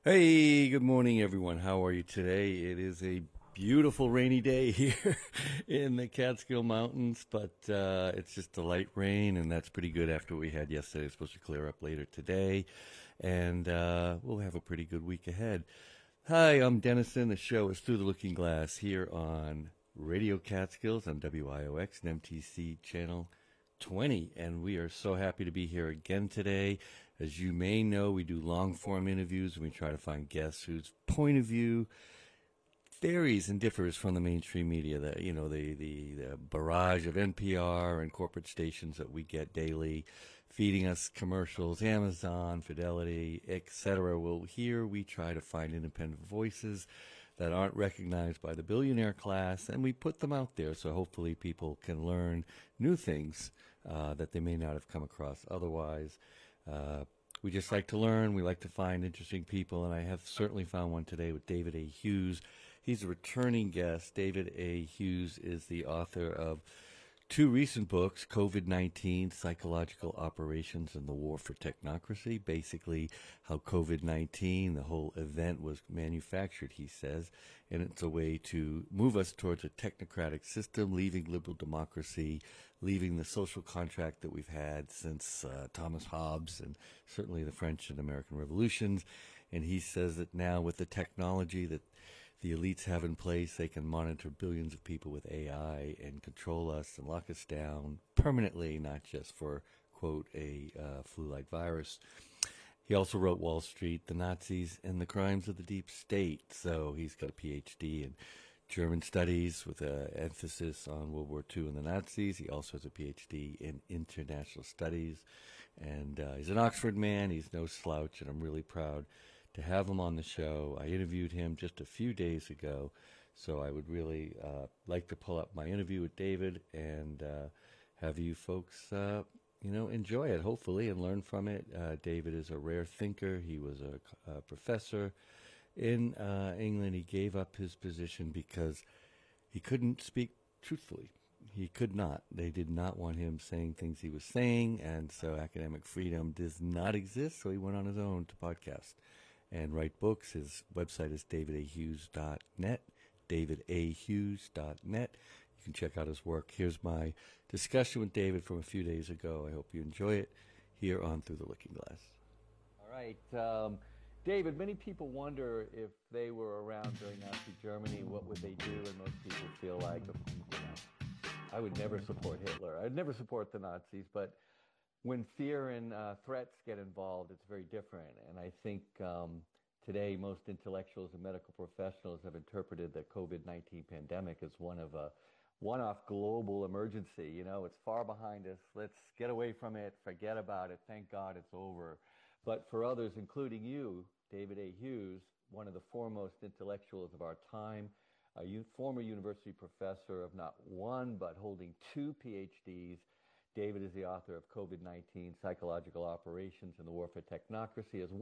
Hey, good morning, everyone. How are you today? It is a beautiful rainy day here in the Catskill Mountains, but it's just a light rain, and that's pretty good after what we had yesterday. It's supposed to clear up later today, and we'll have a pretty good week ahead. Hi, I'm Dennison. The show is Through the Looking Glass here on Radio Catskills on WIOX and MTC Channel 20. And we are so happy to be here again today. As you may know, we do long form interviews and we try to find guests whose point of view varies and differs from the mainstream media. The barrage of NPR and corporate stations that we get daily, feeding us commercials, Amazon, Fidelity, etc. Well, here we try to find independent voices that aren't recognized by the billionaire class, and we put them out there so hopefully people can learn new things that they may not have come across otherwise. Uh, we just like to learn. We like to find interesting people, and I have certainly found one today with David A. Hughes. He's a returning guest. David A. Hughes is the author of two recent books, COVID-19, Psychological Operations and the War for Technocracy, basically how COVID-19, the whole event, was manufactured, he says, and it's a way to move us towards a technocratic system, leaving liberal democracy, leaving the social contract that we've had since Thomas Hobbes and certainly the French and American revolutions. And he says that now with the technology that the elites have in place, they can monitor billions of people with AI and control us and lock us down permanently, not just for, quote, a flu-like virus. He also wrote Wall Street, the Nazis, and the Crimes of the Deep State. So he's got a PhD in German studies with an emphasis on World War II and the Nazis. He also has a PhD in international studies. And he's an Oxford man. He's no slouch, and I'm really proud to have him on the show. I interviewed him just a few days ago, so I would really like to pull up my interview with David and have you folks, enjoy it, hopefully, and learn from it. David is a rare thinker. He was a professor in England. He gave up his position because he couldn't speak truthfully. He could not. They did not want him saying things he was saying, and so academic freedom does not exist, so he went on his own to podcast and write books. His website is davidahughes.net, davidahughes.net. You can check out his work. Here's my discussion with David from a few days ago. I hope you enjoy it here on Through the Looking Glass. All right. David, many people wonder if they were around during Nazi Germany, what would they do? And most people feel like, I would never support Hitler. I'd never support the Nazis, but when fear and threats get involved, it's very different. And I think today most intellectuals and medical professionals have interpreted the COVID-19 pandemic as one of a one-off global emergency. You know, it's far behind us. Let's get away from it, forget about it. Thank God it's over. But for others, including you, David A. Hughes, one of the foremost intellectuals of our time, a former university professor of not one, but holding two PhDs. David is the author of COVID-19, Psychological Operations and the War for Technocracy, as